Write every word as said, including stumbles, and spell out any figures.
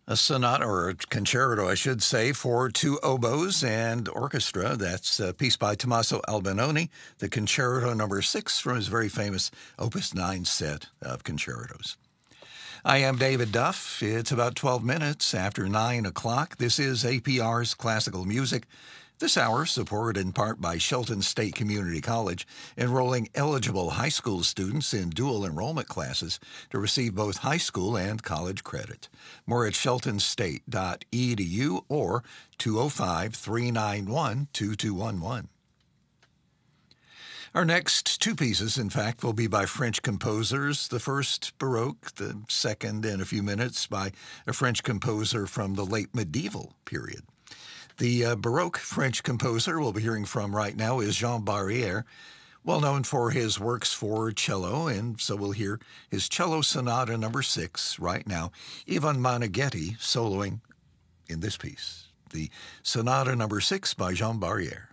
A sonata, or a concerto, I should say, for two oboes and orchestra. That's a piece by Tommaso Albinoni, the Concerto Number Six from his very famous Opus nine set of concertos. I am David Duff. It's about twelve minutes after nine o'clock. This is A P R's Classical Music. This hour supported in part by Shelton State Community College, enrolling eligible high school students in dual enrollment classes to receive both high school and college credit. More at shelton state dot e d u or two oh five, three nine one, two two one one. Our next two pieces, in fact, will be by French composers. The first Baroque, the second in a few minutes by a French composer from the late medieval period. The uh, Baroque French composer we'll be hearing from right now is Jean Barrière, well known for his works for cello, and so we'll hear his Cello Sonata Number Six right now. Ivan Meneghetti soloing in this piece, the Sonata Number Six by Jean Barrière.